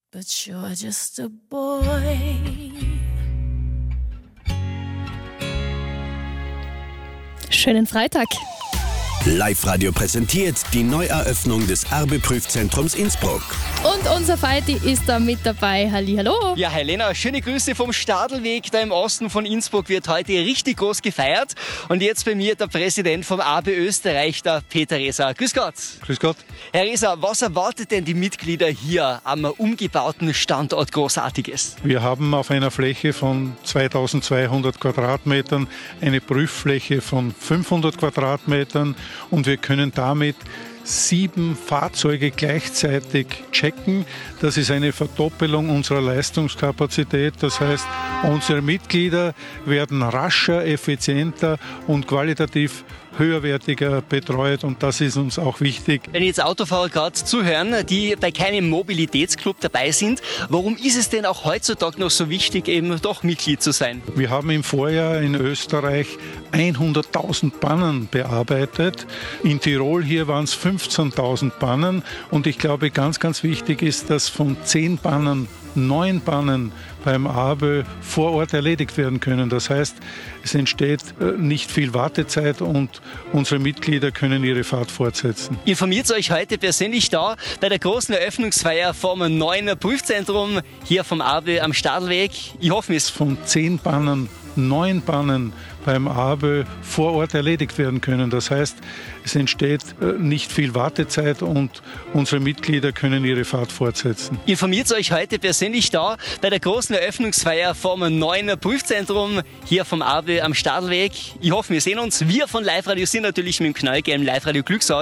but you're just a boy. Schönen Freitag. Live-Radio präsentiert die Neueröffnung des Arbe-Prüfzentrums Innsbruck. Und unser Vati ist da mit dabei. Hallihallo. Ja, Helena, schöne Grüße vom Stadelweg. Da im Osten von Innsbruck wird heute richtig groß gefeiert. Und jetzt bei mir der Präsident vom AB Österreich, der Peter Reser. Grüß Gott. Grüß Gott. Herr Reser, was erwartet denn die Mitglieder hier am umgebauten Standort Großartiges? Wir haben auf einer Fläche von 2200 Quadratmetern eine Prüffläche von 500 Quadratmetern und wir können damit 7 Fahrzeuge gleichzeitig checken. Das ist eine Verdoppelung unserer Leistungskapazität. Das heißt, unsere Mitglieder werden rascher, effizienter und qualitativ höherwertiger betreut und das ist uns auch wichtig. Wenn jetzt Autofahrer gerade zuhören, die bei keinem Mobilitätsclub dabei sind, warum ist es denn auch heutzutage noch so wichtig, eben doch Mitglied zu sein? Wir haben im Vorjahr in Österreich 100.000 Bannen bearbeitet. In Tirol hier waren es 15.000 Bannen und ich glaube, ganz, ganz wichtig ist, dass von 10 Bannen 9 Bannen beim ABÖ vor Ort erledigt werden können. Das heißt, es entsteht nicht viel Wartezeit und unsere Mitglieder können ihre Fahrt fortsetzen. Informiert euch heute persönlich da bei der großen Eröffnungsfeier vom neuen Prüfzentrum hier vom ABÖ am Stadelweg. Ich hoffe, es von 10 Bannen 9 Bannen beim ABÖ vor Ort erledigt werden können. Das heißt, es entsteht nicht viel Wartezeit und unsere Mitglieder können ihre Fahrt fortsetzen. Informiert euch heute persönlich da bei der großen Eröffnungsfeier vom neuen Prüfzentrum hier vom ABÖ am Stadelweg. Ich hoffe, wir sehen uns. Wir von Live Radio sind natürlich mit dem knallgelben Live Radio Glückshaus.